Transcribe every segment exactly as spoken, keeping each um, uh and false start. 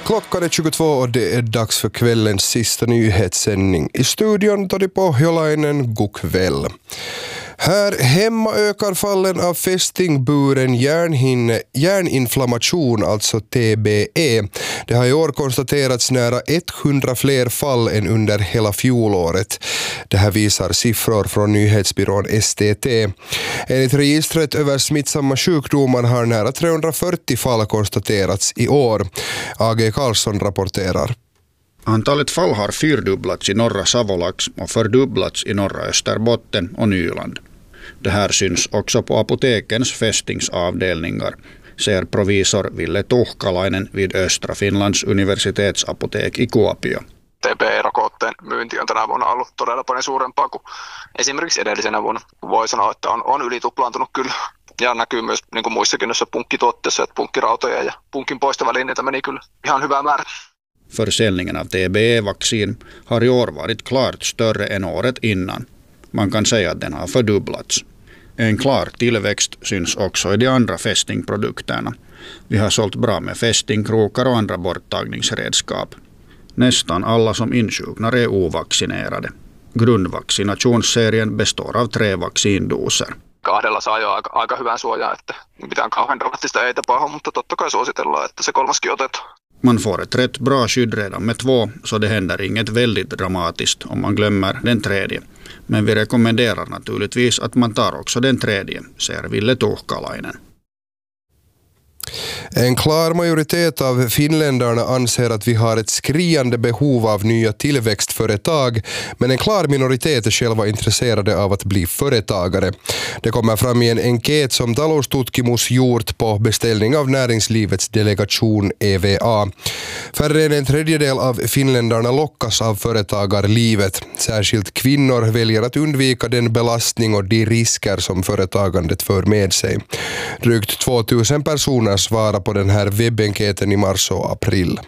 Klockan är tjugotvå och det är dags för kvällens sista nyhetssändning. I studion tar det på Jolainen, god kväll. Här hemma ökar fallen av fästingburen hjärnhinne, hjärninflammation, alltså T B E. Det har i år konstaterats nära hundra fler fall än under hela fjolåret. Det här visar siffror från nyhetsbyrån S T T. Enligt registret över smittsamma sjukdomar har nära trehundrafyrtio fall konstaterats i år. A G Karlsson rapporterar. Antalet fall har fyrdubblats i norra Savolax och fördubblats i norra Österbotten och Nyland. Det här syns också på apotekens fästingsavdelningar, säger provisor Ville Tuhkalainen vid Östra Finlands universitetsapotek i Kuopio. T B E-rokotteen myynti on tänä vuonna ollut todella paljon suurempaa kuin esimerkiksi edellisenä vuonna. Voi sanoa, että on, on ylituplaantunut kyllä. Ja näkyy myös niin kuin muissakin noissa punkkituotteissa, että punkkirautoja ja punkin poistovälineitä meni kyllä ihan hyvää määrä. Försäljningen av T B E-vaccin har i år varit klart större än året innan. Man kan säga att den har fördubblats. En klar tillväxt syns också i de andra fästingprodukterna. Vi har sålt bra med fästingkrokar och andra borttagningsredskap. Nästan alla som insjuknar är ovaccinerade. Grundvaccinationsserien består av tre vaccindoser. Kahdella saa jo aika, aika hyvän suojaa, että mitään kauhean dramaattista ei tapahdu, mutta totta kai suositellaan, että se kolmaskin otetaan. Man får ett rätt bra skydd redan med två, så det händer inget väldigt dramatiskt om man glömmer den tredje. Men vi rekommenderar naturligtvis att man tar också den tredje, säger Ville Tuhkalainen. En klar majoritet av finländarna anser att vi har ett skriande behov av nya tillväxtföretag, men en klar minoritet är själva intresserade av att bli företagare. Det kommer fram i en enkät som Taloustutkimus gjort på beställning av näringslivets delegation E V A. Färre än en tredjedel av finländarna lockas av företagarlivet. Särskilt kvinnor väljer att undvika den belastning och de risker som företagandet för med sig. Drygt tvåtusen personer svara på den här webbenkäten i mars och april.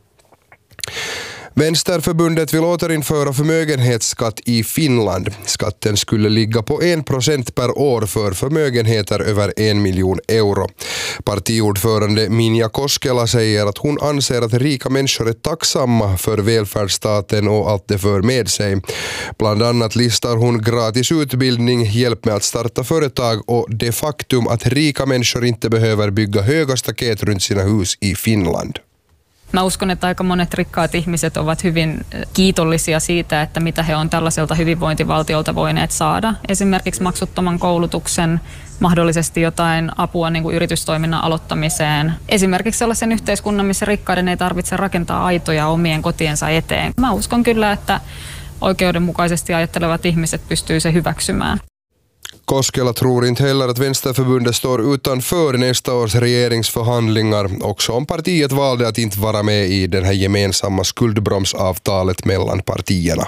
Vänsterförbundet vill återinföra förmögenhetsskatt i Finland. Skatten skulle ligga på en procent per år för förmögenheter över en miljon euro. Partiordförande Minja Koskela säger att hon anser att rika människor är tacksamma för välfärdsstaten och allt det för med sig. Bland annat listar hon gratis utbildning, hjälp med att starta företag och det faktum att rika människor inte behöver bygga höga staket runt sina hus i Finland. Mä uskon, että aika monet rikkaat ihmiset ovat hyvin kiitollisia siitä, että mitä he on tällaiselta hyvinvointivaltiolta voineet saada. Esimerkiksi maksuttoman koulutuksen, mahdollisesti jotain apua niin kuin yritystoiminnan aloittamiseen. Esimerkiksi sellaisen yhteiskunnan, missä rikkaiden ei tarvitse rakentaa aitoja omien kotiensa eteen. Mä uskon kyllä, että oikeudenmukaisesti ajattelevat ihmiset pystyy se hyväksymään. Koskela tror inte heller att Vänsterförbundet står utanför nästa års regeringsförhandlingar, också om partiet valde att inte vara med i den här gemensamma skuldbromsavtalet mellan partierna.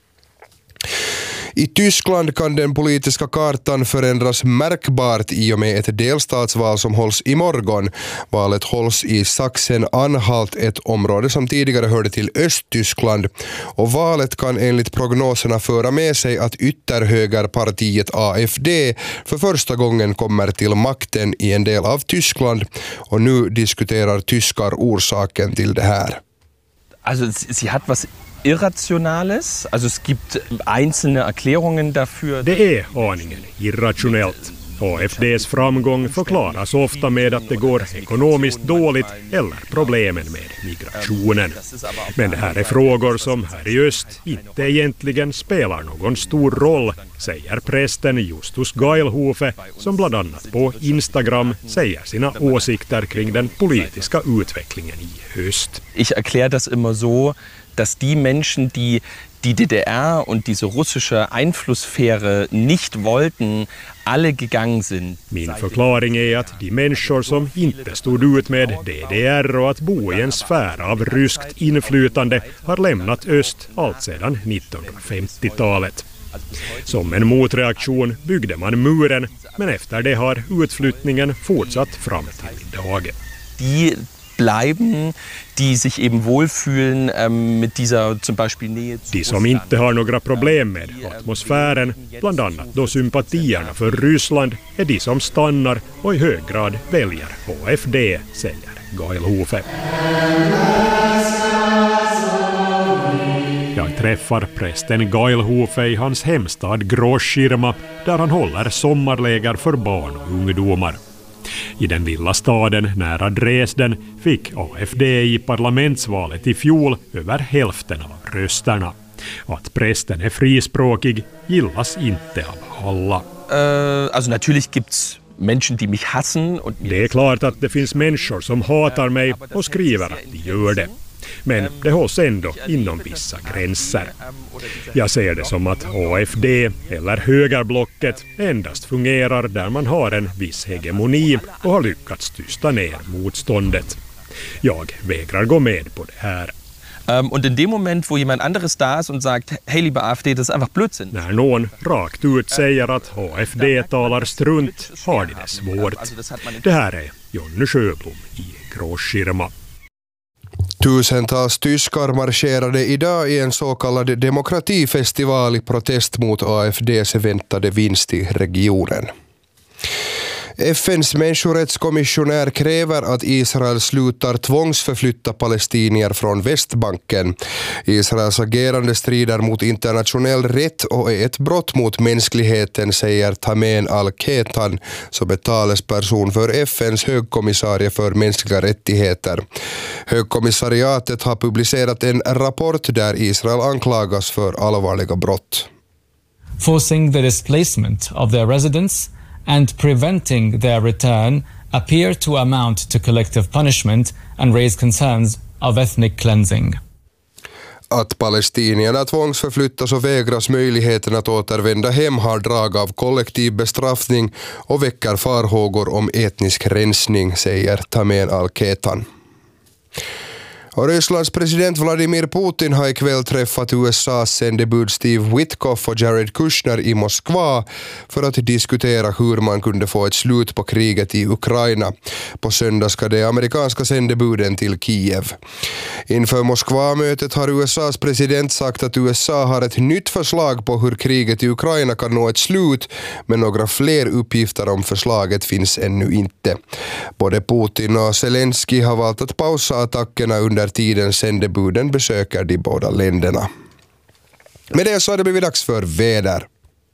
I Tyskland kan den politiska kartan förändras märkbart i och med ett delstatsval som hålls imorgon. Valet hålls i Sachsen-Anhalt, ett område som tidigare hörde till Östtyskland. Och valet kan enligt prognoserna föra med sig att ytterhögerpartiet A F D för första gången kommer till makten i en del av Tyskland. Och nu diskuterar tyskar orsaken till det här. Also sie hat was Irrationales, also es gibt einzelne Erklärungen dafür. Det är aningen irrationellt. A F D:s framgång förklaras ofta med att det går ekonomiskt dåligt eller problemen med migrationen. Men det här är frågor som här i öst inte egentligen spelar någon stor roll, säger prästen Justus Geilhofe, som bland annat på Instagram säger sina åsikter kring den politiska utvecklingen i höst. Ich erkläre das immer so, dass die Menschen, die die D D R und diese russische Einflusssphäre nicht wollten, alle gegangen sind. Min förklaring är att de människor som inte stod ut med D D R och att bo i en sfär av ryskt inflytande har lämnat öst allt sedan nittonhundrafemtiotalet. Som en motreaktion byggde man muren, men efter det har utflyttningen fortsatt fram till idag. Die bleiben, die sich eben wohlfühlen ähm, mit dieser zum Beispiel Nähe zu De som inte har några problem med atmosfären, bland annat då sympatierna för Ryssland, är de som stannar och i hög grad väljer A F D, säger Geilhofe. träffar prästen Gail Hofe i hans hemstad Gråskirma där han håller sommarläger för barn och ungdomar. I den lilla staden nära Dresden fick A F D i parlamentsvalet i fjol över hälften av rösterna. Att prästen är frispråkig gillas inte av alla. Äh, alltså naturligtvis gibt's Menschen, die mich hassen. Und det är klart att det finns människor som hatar mig och skriver att de gör det. Men det hålls ändå inom vissa gränser. Jag ser det som att A F D eller högerblocket endast fungerar där man har en viss hegemoni och har lyckats tysta ner motståndet. Jag vägrar gå med på det här. Um, und in dem Moment, wo jemand anderes da ist und sagt, hey, liebe A F D, das ist einfach Blödsinn. När någon rakt ut säger att A F D talar strunt har de det svårt. Det här är Jonny Sjöblom i Gråskirma. Tusentals tyskar marscherade idag i en så kallad demokratifestival i protest mot A F D:s väntade vinst i regionen. F N:s människorättskommissionär kräver att Israel slutar tvångsförflytta palestinier från Västbanken. Israels agerande strider mot internationell rätt och är ett brott mot mänskligheten, säger Tamen Al-Ketan som är talesperson för F N:s högkommissarie för mänskliga rättigheter. Högkommissariatet har publicerat en rapport där Israel anklagas för allvarliga brott. Forcing the displacement of their residents and preventing their return appear to amount to collective punishment and raise concerns of ethnic cleansing. Att palestinierna tvångsförflyttas och vägras möjligheten att återvända hem har drag av kollektiv bestraffning och väcker farhågor om etnisk rensning, säger Tamen Al-Ketan. Och Rysslands president Vladimir Putin har ikväll träffat U S A:s sändebud Steve Witkoff och Jared Kushner i Moskva för att diskutera hur man kunde få ett slut på kriget i Ukraina. På söndag ska de amerikanska sändebuden till Kiev. Inför Moskva-mötet har U S A:s president sagt att U S A har ett nytt förslag på hur kriget i Ukraina kan nå ett slut, men några fler uppgifter om förslaget finns ännu inte. Både Putin och Zelensky har valt att pausa attackerna under tiden sändebuden besöker de båda länderna. Med det så har det blivit dags för väder.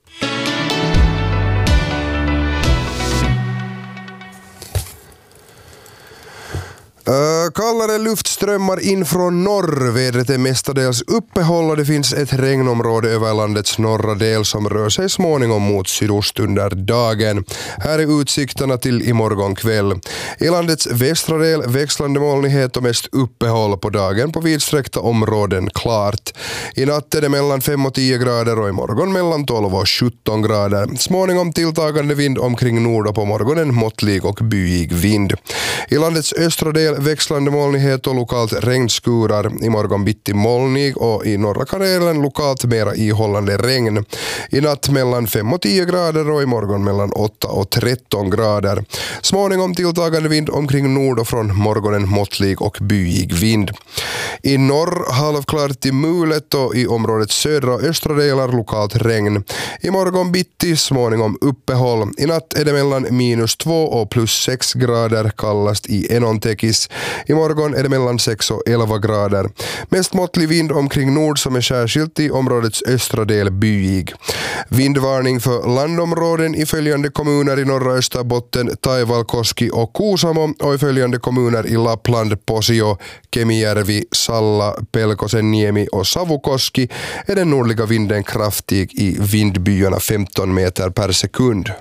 Uh, kallare luft strömmar in från norr. Vädret är mestadels uppehåll och det finns ett regnområde över landets norra del som rör sig småningom mot sydost under dagen. Här är utsikterna till imorgon kväll. I landets västra del växlande molnighet och mest uppehåll på dagen på vidsträckta områden klart. I natt är det mellan fem och tio grader och imorgon mellan tolv och sjutton grader. Småningom tilltagande vind omkring nord och på morgonen måttlig och byig vind. I landets östra del växlande molnighet och lokalt regnskurar. I morgon bitti molnig och i norra Karelen lokalt mera ihållande regn. I natt mellan fem och tio grader och i morgon mellan åtta och tretton grader. Småningom tilltagande vind omkring nord och från morgonen måttlig och byig vind. I norr halvklart i mulet och i området södra och östra delar lokalt regn. I morgon bitti småningom uppehåll. I natt är det mellan minus två och plus sex grader, kallast i Enontekis. I morgon är det mellan sex och elva grader. Mest måttlig vind omkring nord som är särskilt i områdets östra del byig. Vindvarning för landområden i följande kommuner i norra Österbotten, Taivalkoski och Kuusamo och i följande kommuner i Lappland, Posio, Kemijärvi, Salla, Pelkosenniemi och Savukoski är den nordliga vinden kraftig i vindbyarna femton meter per sekund.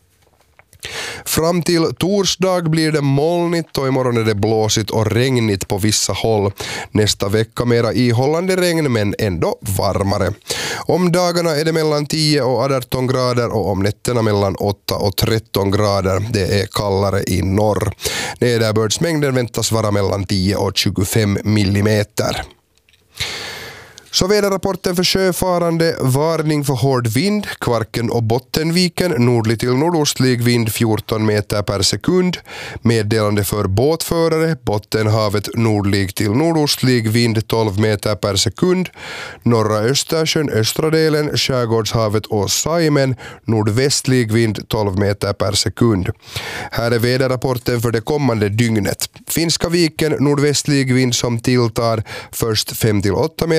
Fram till torsdag blir det molnigt och imorgon är det blåsigt och regnigt på vissa håll. Nästa vecka mera ihållande regn men ändå varmare. Om dagarna är det mellan tio och arton grader och om nätterna mellan åtta och tretton grader. Det är kallare i norr. Nederbördsmängden väntas vara mellan tio och tjugofem millimeter. Så väderrapporten för sjöfarande, varning för hård vind, Kvarken och Bottenviken, nordlig till nordostlig vind fjorton meter per sekund. Meddelande för båtförare, Bottenhavet nordlig till nordostlig vind tolv meter per sekund. Norra Östersjön, östra delen, Skärgårdshavet och Saimen, nordvästlig vind tolv meter per sekund. Här är väderrapporten för det kommande dygnet. Finska viken, nordvästlig vind som tilltar, först fem till åtta meter per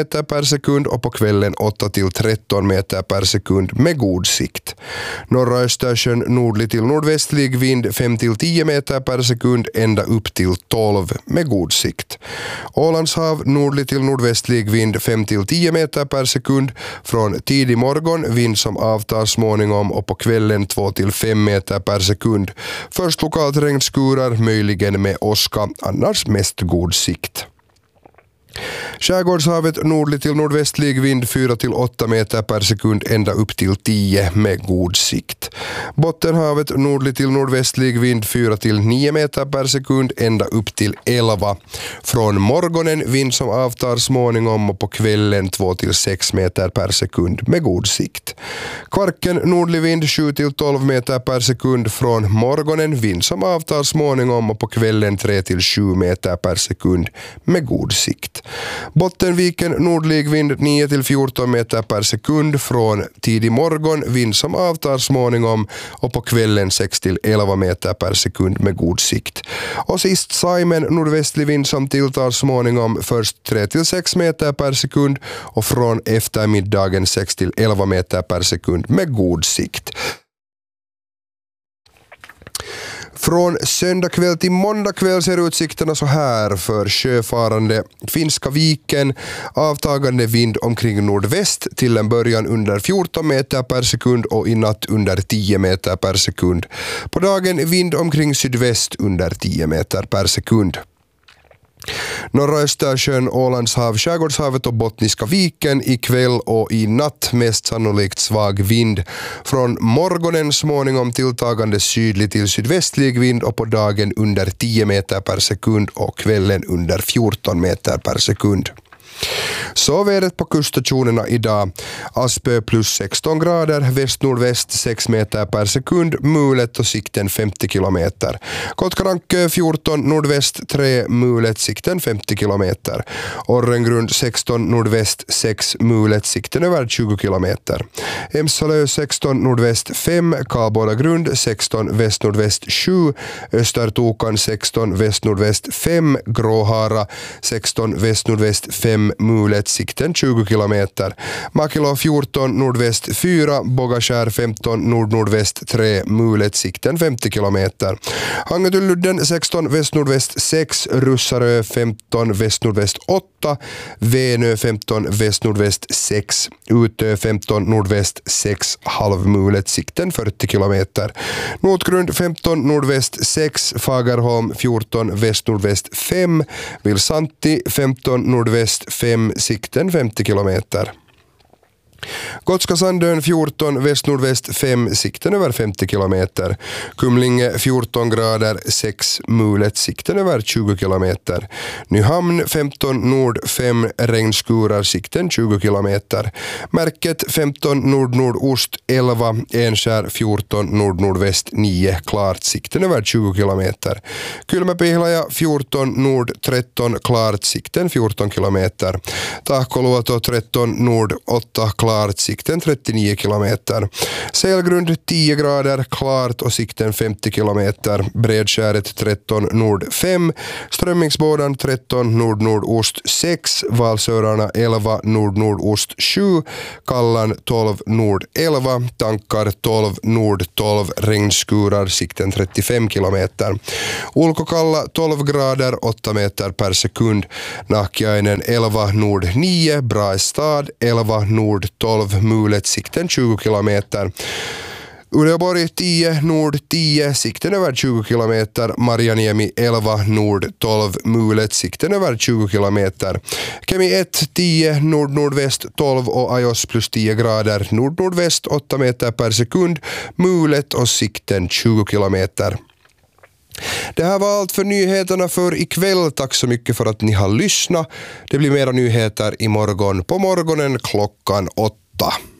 sekund och på kvällen åtta till tretton meter per sekund med god sikt. Norra Östersjön nordlig till nordvästlig vind fem till tio meter per sekund ända upp till tolv med god sikt. Ålands hav nordlig till nordvästlig vind fem till tio meter per sekund. Från tidig morgon vind som avtar småningom och på kvällen två till fem meter per sekund. Först lokalt regnskurar, möjligen med åska, annars mest god sikt. Skärgårdshavet nordlig till nordvästlig vind fyra till åtta meter per sekund ända upp till tio med god sikt. Bottenhavet nordlig till nordvästlig vind fyra till nio meter per sekund ända upp till elva. Från morgonen vind som avtar småningom och på kvällen två till sex meter per sekund med god sikt. Kvarken nordlig vind sju till tolv meter per sekund. Från morgonen vind som avtar småningom och på kvällen tre till sju meter per sekund med god sikt. Bottenviken nordlig vind nio till fjorton meter per sekund. Från tidig morgon vind som avtar småningom och på kvällen sex till elva meter per sekund med god sikt. Och sist Saimen nordvästlig vind som tilltar småningom, först tre till sex meter per sekund och från eftermiddagen sex till elva meter per sekund med god sikt. Från söndag kväll till måndag kväll ser utsikterna så här för sjöfarande. Finska viken, avtagande vind omkring nordväst till en början under fjorton meter per sekund och i natt under tio meter per sekund. På dagen vind omkring sydväst under tio meter per sekund. Norra Östersjön, Ålands hav, Skärgårdshavet och Bottniska viken i kväll och i natt mest sannolikt svag vind. Från morgonen småningom tilltagande sydlig till sydvästlig vind och på dagen under tio meter per sekund och kvällen under fjorton meter per sekund. Så vädret på kuststationerna idag. Aspö plus sexton grader, väst-nordväst sex meter per sekund, mulet och sikten femtio kilometer. Kotkarankö fjorton, nordväst tre, mulet, sikten femtio kilometer. Orrengrund sexton, nordväst sex, mulet, sikten över tjugo kilometer. Emsalö sexton, nordväst fem, Karlbodagrund sexton, väst-nordväst sju, Östertokan sexton, väst-nordväst fem, Gråhara sexton, väst-nordväst fem, mulet, sikten tjugo kilometer. Makilo fjorton, nordväst fyra, Bogaskär femton, nord-nordväst tre, mulet, sikten femtio kilometer. Hangetuludden sexton, väst-nordväst sex, Russarö femton, väst-nordväst åtta, Venö femton, väst-nordväst sex, Utö femton, nordväst sex, halvmulet, sikten fyrtio kilometer. Notgrund femton, nordväst sex, Fagerholm fjorton, väst-nordväst fem, Vilsanti femton, nordväst fem, sikten femtio kilometer. Gotska Sandön fjorton, väst-nordväst fem, sikten över femtio kilometer. Kumlinge fjorton grader sex, mulet, sikten över tjugo kilometer. Nyhamn femton, nord fem, regnskurar, sikten tjugo kilometer. Märket femton, nord-nordost elva, Enskär fjorton, nord-nordväst nio, klart, sikten över tjugo kilometer. Kylmäpihlaja fjorton, nord tretton, klart, sikten fjorton kilometer. Tahkoluoto tretton, nord åtta, klart, sikten trettionio kilometer. Sälgrund tio grader, klart och sikten femtio kilometer. Bredskäret tretton, nord fem, Strömmingsbådan tretton, nord-nordost sex, Valsörarna elva, nord-nordost sju, Kallan tolv, nord elva, Tankar tolv, nord tolv, regnskurar, sikten trettiofem kilometer. Ulkokalla tolv grader, åtta meter per sekund. Nahkiainen elva, nord nio, Braestad elva, nord tolv, mulet, sikten tjugo kilometer. Uleåborg tio, nord tio, sikten över tjugo kilometer. Marjaniemi elva, nord tolv, mulet, sikten över tjugo kilometer. Kemi ett, tio, nord-nordväst tolv och Ajos plus tio grader, nord-nordväst åtta meter per sekund, mulet och sikten tjugo kilometer. Det här var allt för nyheterna för ikväll. Tack så mycket för att ni har lyssnat. Det blir mera nyheter imorgon på morgonen klockan åtta.